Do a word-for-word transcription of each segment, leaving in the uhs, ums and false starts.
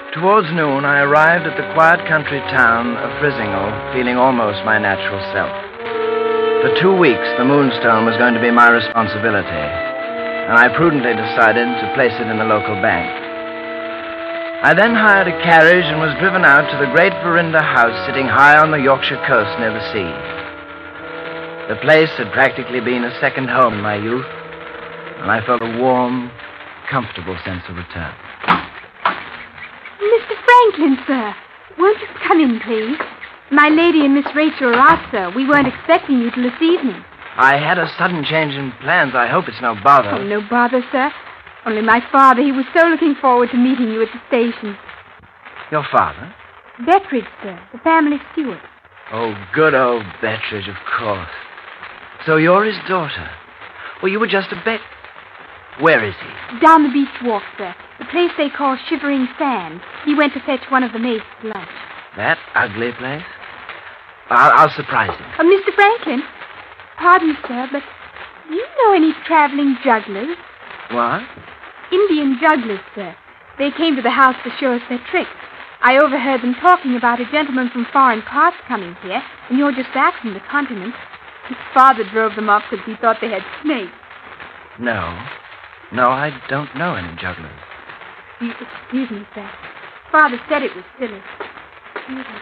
Towards noon, I arrived at the quiet country town of Frizinghall, feeling almost my natural self. For two weeks, the Moonstone was going to be my responsibility, and I prudently decided to place it in the local bank. I then hired a carriage and was driven out to the great Verinda house sitting high on the Yorkshire coast near the sea. The place had practically been a second home in my youth, and I felt a warm, comfortable sense of return. Mister Franklin, sir. Won't you come in, please? My lady and Miss Rachel are out, sir. We weren't expecting you till this evening. I had a sudden change in plans. I hope it's no bother. Oh, no bother, sir. Only my father, he was so looking forward to meeting you at the station. Your father? Betridge, sir, the family steward. Oh, good old Betridge, of course. So you're his daughter. Well, you were just a bet. Where is he? Down the beach walk, sir. The place they call Shivering Sand. He went to fetch one of the maids for lunch. That ugly place? I'll, I'll surprise him. Uh, Mister Franklin, pardon, sir, but do you know any traveling jugglers? What? Indian jugglers, sir. They came to the house to show us their tricks. I overheard them talking about a gentleman from foreign parts coming here, and you're just back from the continent. His father drove them off because he thought they had snakes. No. No, I don't know any jugglers. You, excuse me, sir. Father said it was silly. Excuse me.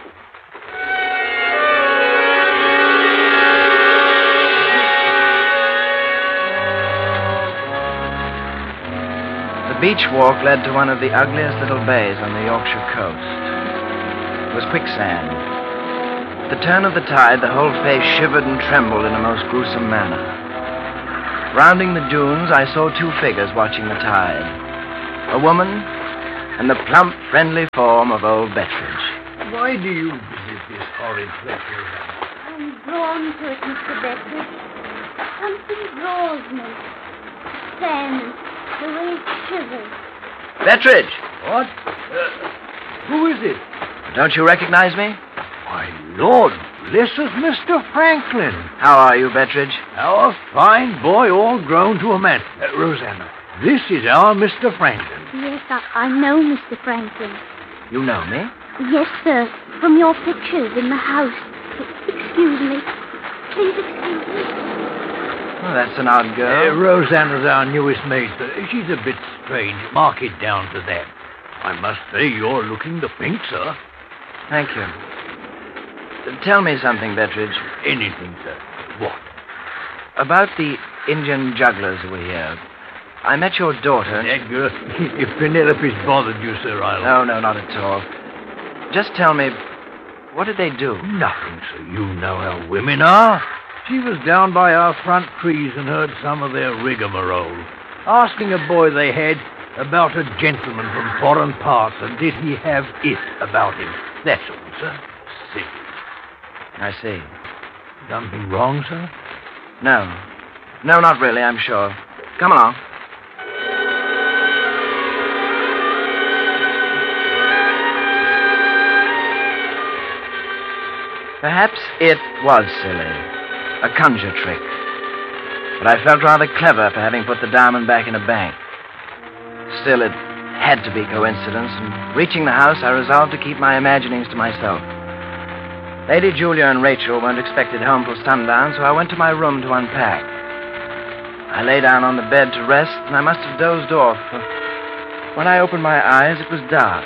The beach walk led to one of the ugliest little bays on the Yorkshire coast. It was quicksand. At the turn of the tide, the whole face shivered and trembled in a most gruesome manner. Rounding the dunes, I saw two figures watching the tide. A woman and the plump, friendly form of old Betridge. Why do you visit this horrid place, Rosanna? I'm drawn to it, Mister Betridge. Something draws me. Sand, the way it shivers. Betridge! What? Uh, who is it? Don't you recognize me? My lord, this is Mister Franklin. How are you, Betridge? Our fine boy, all grown to a man. Uh, Rosanna, this is our Mister Franklin. Yes, I, I know Mister Franklin. You know me? Yes, sir. From your pictures in the house. Excuse me. Please excuse me. Oh, that's an odd Uh, girl. Rosanna's our newest maid, sir. She's a bit strange. Mark it down to that. I must say you're looking the pink, sir. Thank you. Tell me something, Betridge. Anything, sir. What? About the Indian jugglers who were here. I met your daughter. That girl, if Penelope's bothered you, sir, I'll... No, no, not at all. Just tell me, what did they do? Nothing, sir. You know how women are. She was down by our front trees and heard some of their rigmarole, asking a boy they had about a gentleman from foreign parts, and did he have it about him. That's all, sir. Silly. I see. Something wrong, sir? No. No, not really, I'm sure. Come along. Perhaps it was silly. A conjure trick. But I felt rather clever for having put the diamond back in a bank. Still, it had to be coincidence, and reaching the house, I resolved to keep my imaginings to myself. Lady Julia and Rachel weren't expected home till sundown, so I went to my room to unpack. I lay down on the bed to rest, and I must have dozed off, for when I opened my eyes, it was dark.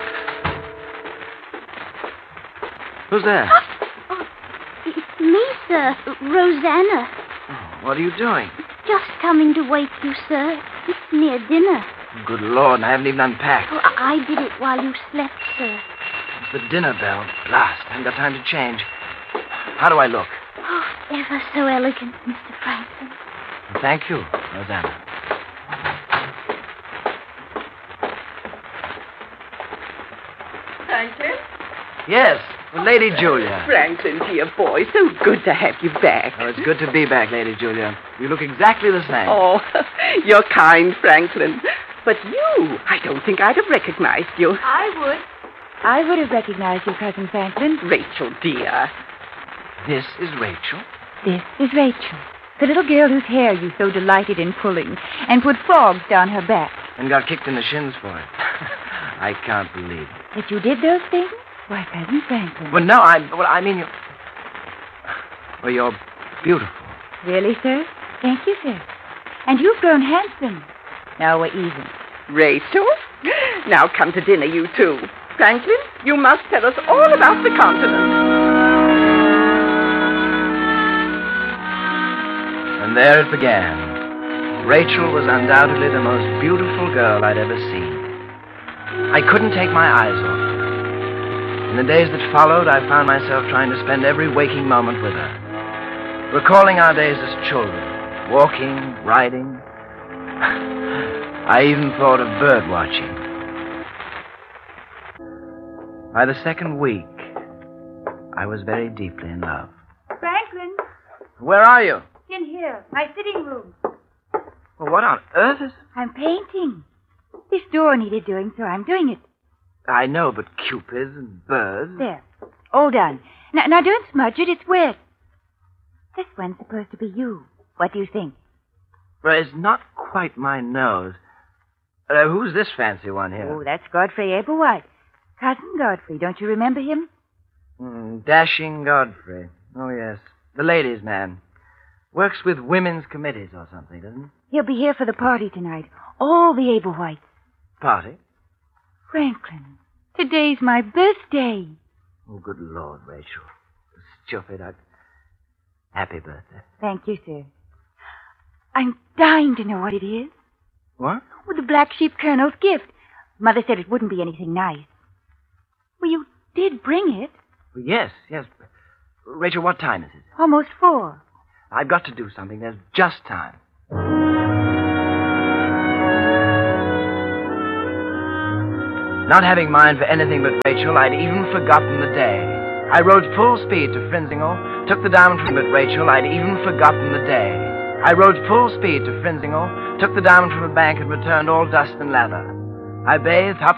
Who's there? Oh, it's me, sir. Rosanna. Oh, what are you doing? Just coming to wake you, sir. It's near dinner. Good Lord, and I haven't even unpacked. Oh, I I did it while you slept, sir. It's the dinner bell. Blast. I haven't got time to change. How do I look? Oh, ever so elegant, Mister Franklin. Thank you, Rosanna. Franklin? Yes, well, Lady Julia. Franklin, dear boy, so good to have you back. Oh, it's good to be back, Lady Julia. You look exactly the same. Oh, you're kind, Franklin. But you, I don't think I'd have recognized you. I would. I would have recognized you, Cousin Franklin. Rachel, dear. This is Rachel. This is Rachel, the little girl whose hair you so delighted in pulling and put frogs down her back. And got kicked in the shins for it. I can't believe it. That you did those things? Why, Cousin Franklin. Well, no, I... Well, I mean you... Well, you're beautiful. Really, sir? Thank you, sir. And you've grown handsome. Now we're even. Rachel, now come to dinner, you two. Franklin, you must tell us all about the continent. And there it began. Rachel was undoubtedly the most beautiful girl I'd ever seen. I couldn't take my eyes off her. In the days that followed, I found myself trying to spend every waking moment with her. Recalling our days as children, walking, riding. I even thought of bird watching. By the second week, I was very deeply in love. Franklin, Where are you? in here, my sitting room. Well, what on earth is... I'm painting. This door needed doing, so I'm doing it. I know, but cupids and birds... There. All done. Now, now don't smudge it. It's wet. This one's supposed to be you. What do you think? Well, it's not quite my nose. Uh, who's this fancy one here? Oh, that's Godfrey Ablewhite. Cousin Godfrey. Don't you remember him? Mm, Dashing Godfrey. Oh, yes. The ladies' man. Works with women's committees or something, doesn't he? He'll be here for the party tonight. All the Ablewhites. Party? Franklin, today's my birthday. Oh, good Lord, Rachel. Stupid. I... Happy birthday. Thank you, sir. I'm dying to know what it is. What? Well, the Black Sheep Colonel's gift. Mother said it wouldn't be anything nice. Well, you did bring it. Well, yes, yes. Rachel, what time is it? Almost four. I've got to do something. There's just time. Not having mind for anything but Rachel, I'd even forgotten the day. I rode full speed to Frinzinghall, took the diamond from but Rachel, I'd even forgotten the day. I rode full speed to Frinzinghall, took the diamond from the bank and returned all dust and lather. I bathed, hopped